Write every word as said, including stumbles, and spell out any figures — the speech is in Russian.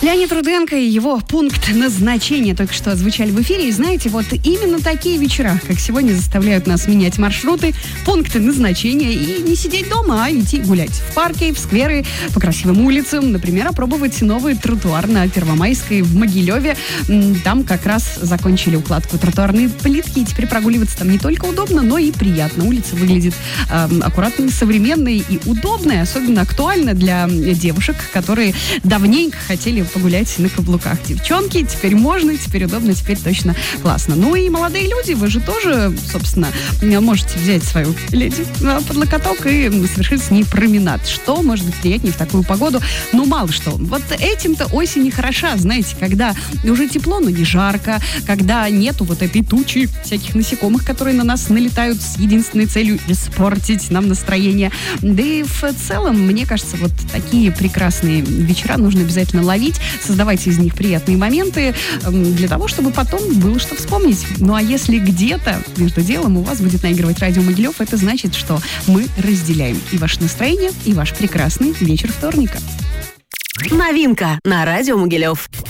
Леонид Руденко и его пункт назначения только что звучали в эфире. И знаете, вот именно такие вечера, как сегодня, заставляют нас менять маршруты, пункты назначения и не сидеть дома, а идти гулять в парке, в скверы, по красивым улицам. Например, опробовать новый тротуар на Первомайской в Могилеве. Там как раз закончили укладку тротуарной плитки, и теперь прогуливаться там не только удобно, но и приятно. Улица выглядит э, аккуратной, современной и удобной, особенно актуально для девушек, которые давненько хотели погулять на каблуках. Девчонки, теперь можно, теперь удобно, теперь точно классно. Ну и молодые люди, вы же тоже, собственно, можете взять свою леди под локоток и совершить с ней променад. Что может быть приятнее в такую погоду? Ну, мало что. Вот этим-то осень и хороша, знаете, когда уже тепло, но не жарко, когда нету вот этой тучи всяких насекомых, которые на нас налетают с единственной целью испортить нам настроение. Да и в целом, мне кажется, вот такие прекрасные вечера нужно обязательно ловить, создавать из них приятные моменты для того, чтобы потом было что вспомнить. Ну а если где-то между делом у вас будет наигрывать радио Могилев, это значит, что мы разделяем и ваше настроение, и ваш прекрасный вечер вторника. Новинка на радио Могилев.